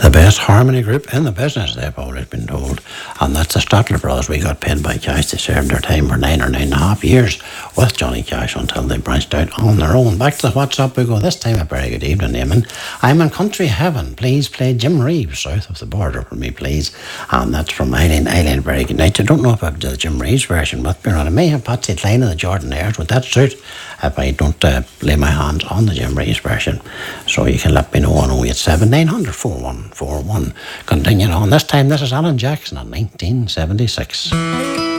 The best harmony group in the business, they've always been told. And that's the Statler Brothers. We got paid by Cash. They served their time for 9.5 years with Johnny Cash until they branched out on their own. Back to the WhatsApp we go. This time a very good evening, Eamon. I'm in country heaven. Please play Jim Reeves, South of the Border for me, please. And that's from Eileen. Eileen, very good night. I don't know if I've done the Jim Reeves version with me. I may have Patsy Cline and the Jordanaires. Would that suit if I don't lay my hands on the Jim Reeves version? So you can let me know on 087 900 4141. Continuing on. This time, this is Alan Jackson in 1976.